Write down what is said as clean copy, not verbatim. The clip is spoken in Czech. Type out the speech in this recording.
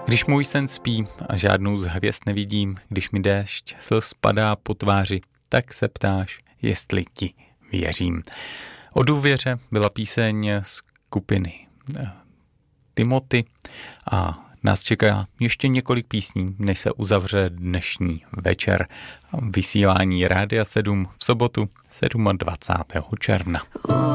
Když můj sen spí a žádnou z hvězd nevidím, když mi déšť slz padá po tváři, tak se ptáš, jestli ti věřím. O důvěře byla píseň skupiny Timothy a nás čeká ještě několik písní, než se uzavře dnešní večer. Vysílání Rádia 7 v sobotu 27. června.